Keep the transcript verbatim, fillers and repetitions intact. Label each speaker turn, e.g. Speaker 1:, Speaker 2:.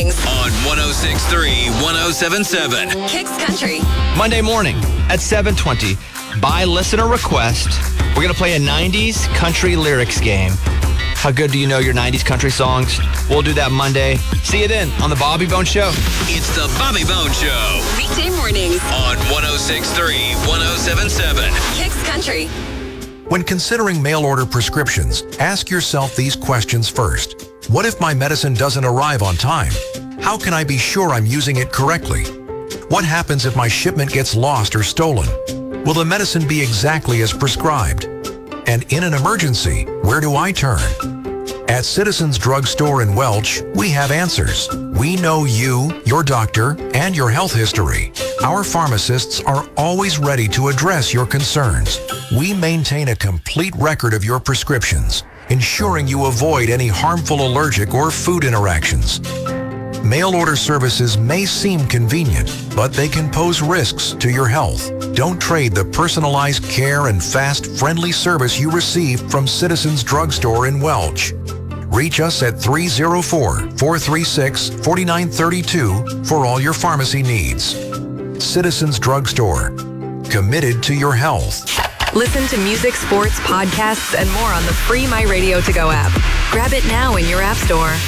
Speaker 1: mornings
Speaker 2: on one oh six point three, one oh seven point seven.
Speaker 1: Kicks Country.
Speaker 3: Monday morning at seven twenty, by listener request, we're going to play a nineties country lyrics game. How good do you know your nineties country songs? We'll do that Monday. See you then on The Bobby Bone Show.
Speaker 2: It's The Bobby Bone Show
Speaker 1: Weekday mornings
Speaker 2: on one oh six point three, one oh seven point seven.
Speaker 1: Kicks Country.
Speaker 4: When considering mail-order prescriptions, ask yourself these questions first. What if my medicine doesn't arrive on time? How can I be sure I'm using it correctly? What happens if my shipment gets lost or stolen? Will the medicine be exactly as prescribed? And in an emergency, where do I turn? At Citizens Drug Store in Welch, we have answers. We know you, your doctor, and your health history. Our pharmacists are always ready to address your concerns. We maintain a complete record of your prescriptions, ensuring you avoid any harmful allergic or food interactions. Mail order services may seem convenient, but they can pose risks to your health. Don't trade the personalized care and fast, friendly service you receive from Citizens Drug Store in Welch. Reach us at three oh four, four three six, four nine three two for all your pharmacy needs. Citizens Drug Store, committed to your health.
Speaker 1: Listen to music, sports, podcasts, and more on the free My Radio To Go app. Grab it now in your app store.